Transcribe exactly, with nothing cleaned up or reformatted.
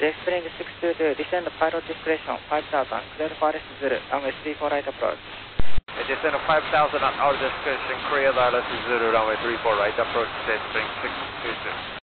J-Spring six two two, descend pilot discretion, five thousand, clear Forest Zulu, runway three four right approach. Descend five thousand on our discretion, Korea Wireless Zulu, runway three four right approach, J-Spring six two two.